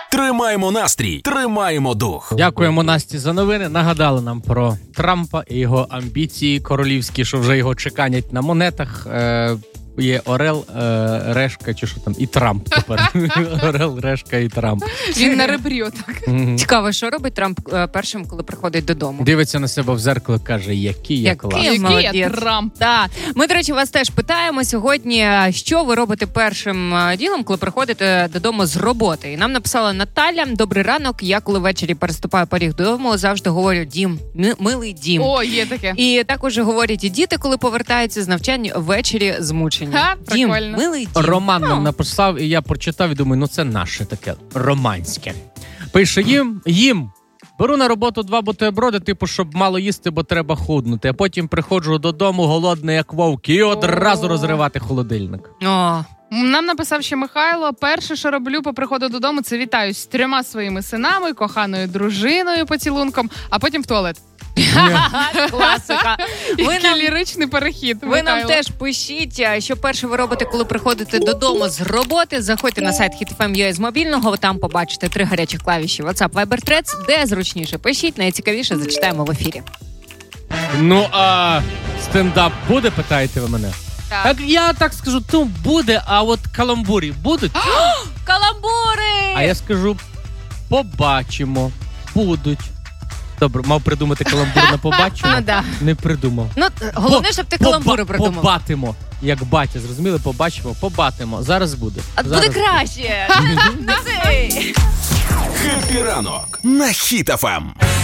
Тримаємо настрій, тримаємо дух. Дякуємо Насті за новини. Нагадали нам про Трампа і його амбіції королівські, що вже його чеканять на монетах. Є Орел, Решка, чи що там, і Трамп тепер. Орел, Решка і Трамп. Він на ребрі отак. Цікаво, що робить Трамп першим, коли приходить додому? Дивиться на себе в зеркало, каже, який я клас. Який я Трамп. Да. Ми, до речі, вас теж питаємо сьогодні, що ви робите першим ділом, коли приходите додому з роботи. І нам написала Наталя: добрий ранок, я коли ввечері переступаю поріг додому, завжди говорю дім, милий дім. О, є таке. І також говорять і діти, коли повертаються з навчання ввечері змучені. Дім, Прикольно. милий дім. Роман нам написав, і я прочитав, і думаю, це наше таке романське. Пише їм. Беру на роботу 2 бутерброди, типу, щоб мало їсти, бо треба худнути. А потім приходжу додому голодний, як вовк, і одразу розривати холодильник. О. Нам написав ще Михайло: перше, що роблю по приходу додому, це вітаюсь з 3 своїми синами, коханою дружиною, поцілунком, а потім в туалет. Класика. Який ліричний перехід. Ви нам теж пишіть, що перше ви робите, коли приходите додому з роботи. Заходьте на сайт HitFM.ua з мобільного, там побачите 3 гарячі клавіші WhatsApp, Viber, Threads, де зручніше пишіть, найцікавіше зачитаємо в ефірі. Ну, а стендап буде, питаєте ви мене? Так. Я так скажу, буде, а от каламбурі будуть? Каламбури! А я скажу, побачимо, будуть. Добре, мав придумати каламбур на побачимо. Ну, да. Не придумав. Ну, головне, щоб ти каламбури придумав. Побатимо. Як батя, зрозуміли? Побачимо, побатимо. Зараз буде. А буде краще. Хеппі ранок на Хіт FM.